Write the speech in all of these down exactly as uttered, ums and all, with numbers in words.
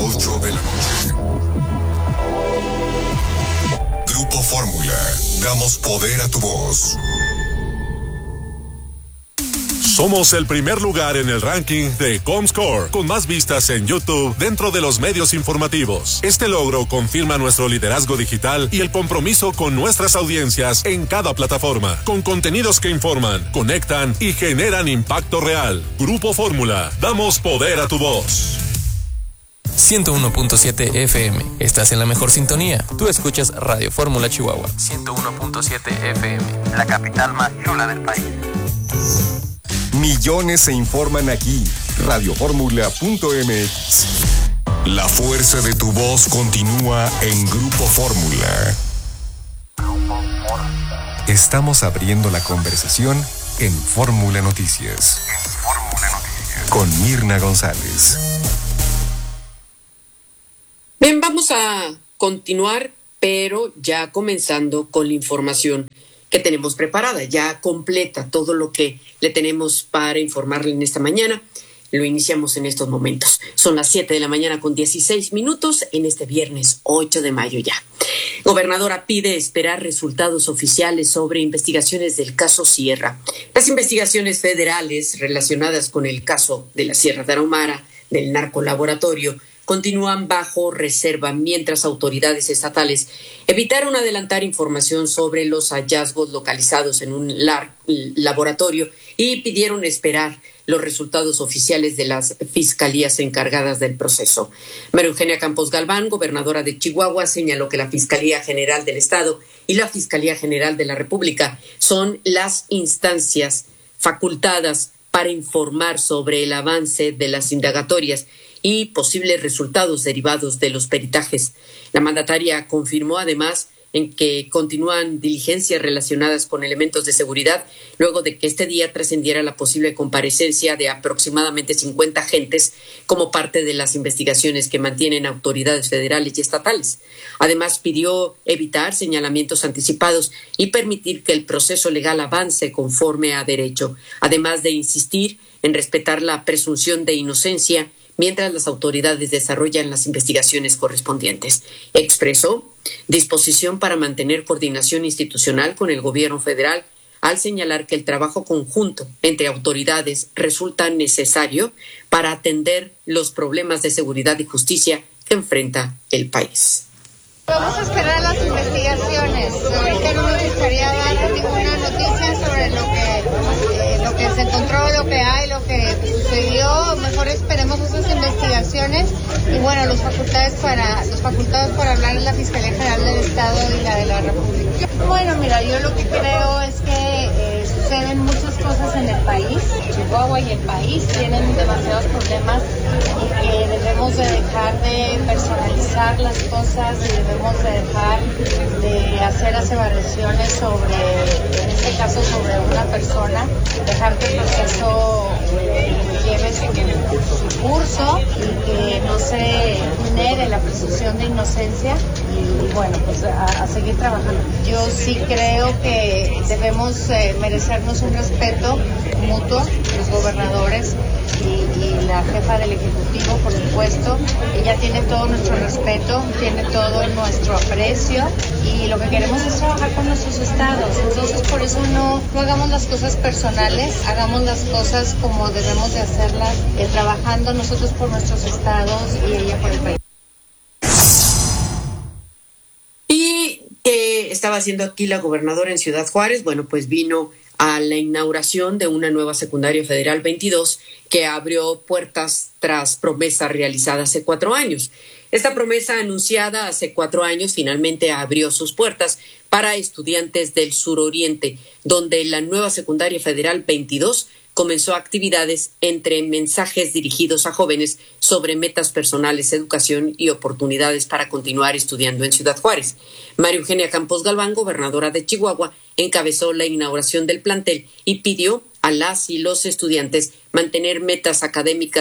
ocho de la noche. Grupo Fórmula. Damos poder a tu voz. Somos el primer lugar en el ranking de Comscore, con más vistas en YouTube dentro de los medios informativos. Este logro confirma nuestro liderazgo digital y el compromiso con nuestras audiencias en cada plataforma, con contenidos que informan, conectan y generan impacto real. Grupo Fórmula, damos poder a tu voz. ciento uno punto siete F M. Estás en la mejor sintonía. Tú escuchas Radio Fórmula Chihuahua. ciento uno punto siete F M. La capital más chula del país. Millones se informan aquí. radio fórmula punto m x. La fuerza de tu voz continúa en Grupo Fórmula. Estamos abriendo la conversación en Fórmula Noticias. En Fórmula Noticias. Con Mirna González. Bien, vamos a continuar, pero ya comenzando con la información que tenemos preparada, ya completa todo lo que le tenemos para informarle en esta mañana. Lo iniciamos en estos momentos. Son las siete de la mañana con dieciséis minutos en este viernes ocho de mayo ya. Gobernadora pide esperar resultados oficiales sobre investigaciones del caso Sierra. Las investigaciones federales relacionadas con el caso de la Sierra Tarahumara, del narcolaboratorio, continúan bajo reserva mientras autoridades estatales evitaron adelantar información sobre los hallazgos localizados en un lar- laboratorio y pidieron esperar los resultados oficiales de las fiscalías encargadas del proceso. María Eugenia Campos Galván, gobernadora de Chihuahua, señaló que la Fiscalía General del Estado y la Fiscalía General de la República son las instancias facultadas para informar sobre el avance de las indagatorias y posibles resultados derivados de los peritajes. La mandataria confirmó además en que continúan diligencias relacionadas con elementos de seguridad luego de que este día trascendiera la posible comparecencia de aproximadamente cincuenta agentes como parte de las investigaciones que mantienen autoridades federales y estatales. Además, pidió evitar señalamientos anticipados y permitir que el proceso legal avance conforme a derecho, además de insistir en respetar la presunción de inocencia mientras las autoridades desarrollan las investigaciones correspondientes. Expresó disposición para mantener coordinación institucional con el gobierno federal al señalar que el trabajo conjunto entre autoridades resulta necesario para atender los problemas de seguridad y justicia que enfrenta el país. Vamos a esperar las investigaciones. Ahorita no me gustaría dar ninguna noticia sobre lo que, eh, lo que se encontró, lo que hay, lo que sucedió. Mejor esperemos esas investigaciones y bueno, los facultades para los facultados para hablar es la Fiscalía General del Estado y la de la República. Bueno, mira, yo lo que creo es que eh, suceden muchas cosas en el país. Chihuahua y el país tienen demasiados problemas y que debemos de dejar de personalizar las cosas y debemos de dejar de hacer aseveraciones sobre, en este caso sobre una persona, dejar que el proceso eh, lleve su, su curso y que no se vulnere la presunción de inocencia y, y bueno, pues a, a seguir trabajando. Yo sí creo que debemos eh, merecernos un respeto mutuo, los gobernadores y, y la jefa del Ejecutivo, por supuesto. Ella tiene todo nuestro respeto, tiene todo nuestro aprecio y lo que queremos es trabajar con nuestros estados. Entonces, por eso no, no hagamos las cosas personales, hagamos las cosas como debemos de hacerlas, eh, trabajando nosotros por nuestros estados y ella por el país. ¿Y qué estaba haciendo aquí la gobernadora en Ciudad Juárez? Bueno, pues vino a la inauguración de una nueva secundaria federal veintidós que abrió puertas tras promesas realizadas hace cuatro años. Esta promesa anunciada hace cuatro años finalmente abrió sus puertas para estudiantes del suroriente, donde la nueva secundaria federal veintidós comenzó actividades entre mensajes dirigidos a jóvenes sobre metas personales, educación y oportunidades para continuar estudiando en Ciudad Juárez. María Eugenia Campos Galván, gobernadora de Chihuahua, encabezó la inauguración del plantel y pidió a las y los estudiantes mantener metas académicas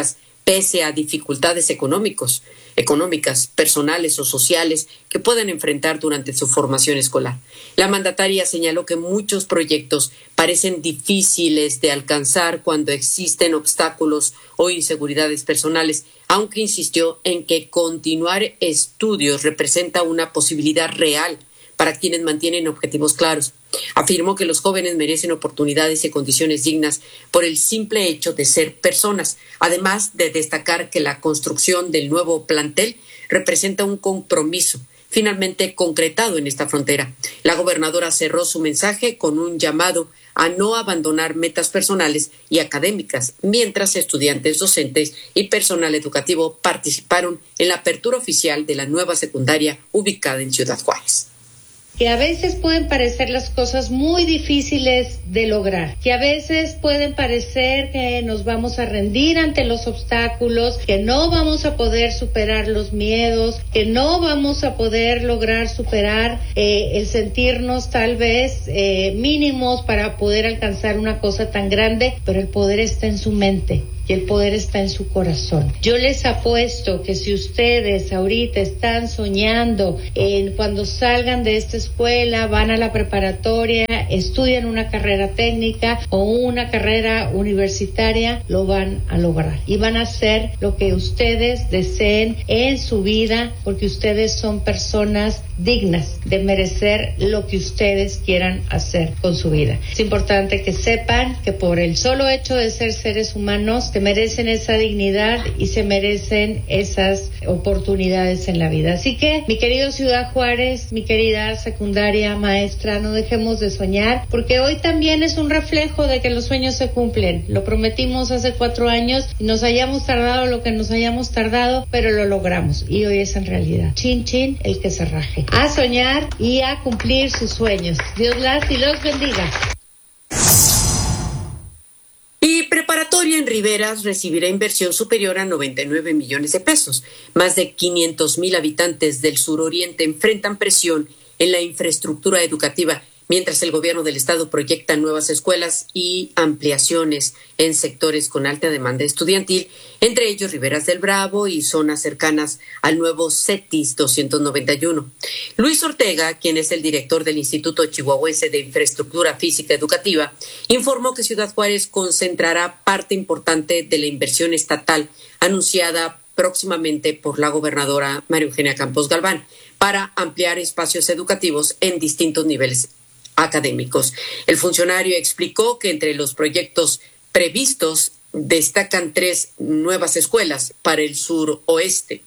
pese a dificultades económicos, económicas, personales o sociales que pueden enfrentar durante su formación escolar. La mandataria señaló que muchos proyectos parecen difíciles de alcanzar cuando existen obstáculos o inseguridades personales, aunque insistió en que continuar estudios representa una posibilidad real para quienes mantienen objetivos claros. Afirmó que los jóvenes merecen oportunidades y condiciones dignas por el simple hecho de ser personas, además de destacar que la construcción del nuevo plantel representa un compromiso finalmente concretado en esta frontera. La gobernadora cerró su mensaje con un llamado a no abandonar metas personales y académicas, mientras estudiantes, docentes y personal educativo participaron en la apertura oficial de la nueva secundaria ubicada en Ciudad Juárez. Que a veces pueden parecer las cosas muy difíciles de lograr, que a veces pueden parecer que nos vamos a rendir ante los obstáculos, que no vamos a poder superar los miedos, que no vamos a poder lograr superar eh, el sentirnos tal vez eh, mínimos para poder alcanzar una cosa tan grande, pero el poder está en su mente. Y el poder está en su corazón. Yo les apuesto que si ustedes ahorita están soñando en cuando salgan de esta escuela, van a la preparatoria, estudian una carrera técnica o una carrera universitaria, lo van a lograr. Y van a hacer lo que ustedes deseen en su vida, porque ustedes son personas dignas de merecer lo que ustedes quieran hacer con su vida. Es importante que sepan que por el solo hecho de ser seres humanos, se merecen esa dignidad y se merecen esas oportunidades en la vida. Así que, mi querido Ciudad Juárez, mi querida secundaria maestra, no dejemos de soñar, porque hoy también es un reflejo de que los sueños se cumplen. Lo prometimos hace cuatro años y nos hayamos tardado lo que nos hayamos tardado, pero lo logramos y hoy es en realidad. Chin, chin, el que se raje. A soñar y a cumplir sus sueños. Dios las y los bendiga. Y preparatoria en Riberas recibirá inversión superior a noventa y nueve millones de pesos. Más de quinientos mil habitantes del suroriente enfrentan presión en la infraestructura educativa, mientras el gobierno del estado proyecta nuevas escuelas y ampliaciones en sectores con alta demanda estudiantil, entre ellos Riberas del Bravo y zonas cercanas al nuevo CETIS doscientos noventa y uno. Luis Ortega, quien es el director del Instituto Chihuahuense de Infraestructura Física Educativa, informó que Ciudad Juárez concentrará parte importante de la inversión estatal anunciada próximamente por la gobernadora María Eugenia Campos Galván para ampliar espacios educativos en distintos niveles académicos. El funcionario explicó que entre los proyectos previstos destacan tres nuevas escuelas para el suroeste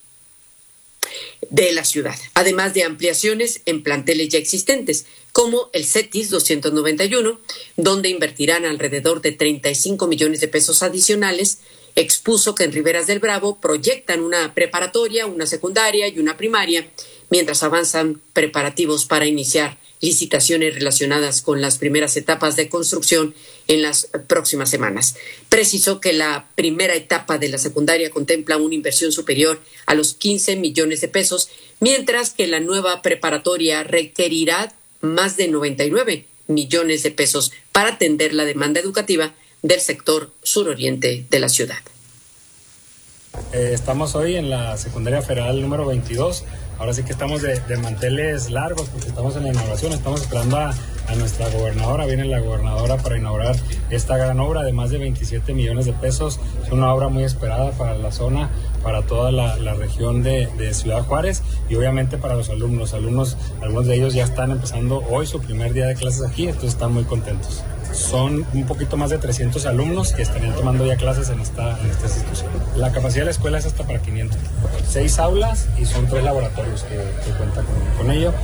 de la ciudad, además de ampliaciones en planteles ya existentes, como el CETIS doscientos noventa y uno, donde invertirán alrededor de treinta y cinco millones de pesos adicionales. Expuso que en Riberas del Bravo proyectan una preparatoria, una secundaria y una primaria, mientras avanzan preparativos para iniciar licitaciones relacionadas con las primeras etapas de construcción en las próximas semanas. Precisó que la primera etapa de la secundaria contempla una inversión superior a los quince millones de pesos, mientras que la nueva preparatoria requerirá más de noventa y nueve millones de pesos para atender la demanda educativa del sector suroriente de la ciudad. Eh, estamos hoy en la secundaria federal número veintidós. Ahora sí que estamos de, de manteles largos porque estamos en la inauguración, estamos esperando a, a nuestra gobernadora. Viene la gobernadora para inaugurar esta gran obra de más de veintisiete millones de pesos. Es una obra muy esperada para la zona, para toda la, la región de, de Ciudad Juárez y obviamente para los alumnos. Los alumnos, algunos de ellos ya están empezando hoy su primer día de clases aquí, entonces están muy contentos. Son un poquito más de trescientos alumnos que estarían tomando ya clases en esta, en esta institución. La capacidad de la escuela es hasta para quinientos. Seis aulas y son tres laboratorios que, que cuentan con, con ello.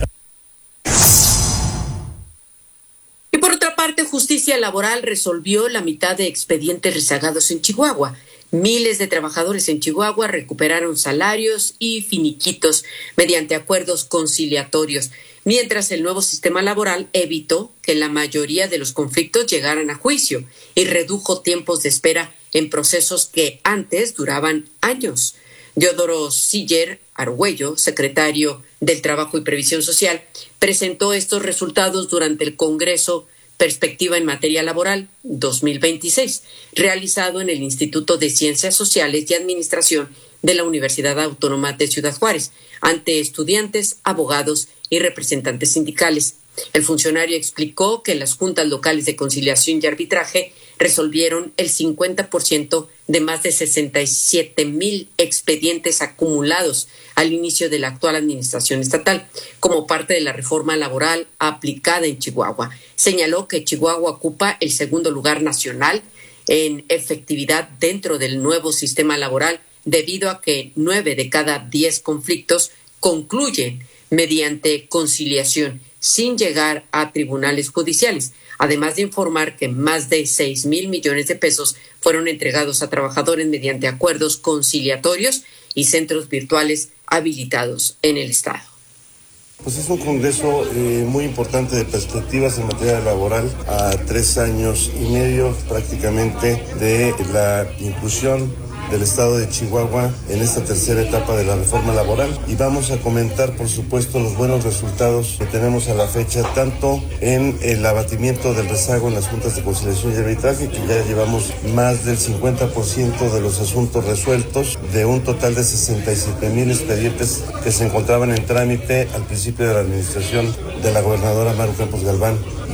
Y por otra parte, Justicia Laboral resolvió la mitad de expedientes rezagados en Chihuahua. Miles de trabajadores en Chihuahua recuperaron salarios y finiquitos mediante acuerdos conciliatorios, mientras el nuevo sistema laboral evitó que la mayoría de los conflictos llegaran a juicio y redujo tiempos de espera en procesos que antes duraban años. Deodoro Siller Argüello, secretario del Trabajo y Previsión Social, presentó estos resultados durante el Congreso Perspectiva en Materia Laboral dos mil veintiséis, realizado en el Instituto de Ciencias Sociales y Administración de la Universidad Autónoma de Ciudad Juárez, ante estudiantes, abogados y representantes sindicales. El funcionario explicó que las juntas locales de conciliación y arbitraje resolvieron el cincuenta por ciento de más de sesenta y siete mil expedientes acumulados al inicio de la actual administración estatal, como parte de la reforma laboral aplicada en Chihuahua. Señaló que Chihuahua ocupa el segundo lugar nacional en efectividad dentro del nuevo sistema laboral, debido a que nueve de cada diez conflictos concluyen mediante conciliación, sin llegar a tribunales judiciales, además de informar que más de seis mil millones de pesos fueron entregados a trabajadores mediante acuerdos conciliatorios y centros virtuales habilitados en el Estado. Pues es un congreso eh, muy importante de perspectivas en materia laboral a tres años y medio prácticamente de la inclusión del estado de Chihuahua en esta tercera etapa de la reforma laboral, y vamos a comentar por supuesto los buenos resultados que tenemos a la fecha, tanto en el abatimiento del rezago en las juntas de conciliación y arbitraje, que ya llevamos más del cincuenta por ciento de los asuntos resueltos de un total de sesenta y siete mil expedientes que se encontraban en trámite al principio de la administración de la gobernadora Maru Campos Galván.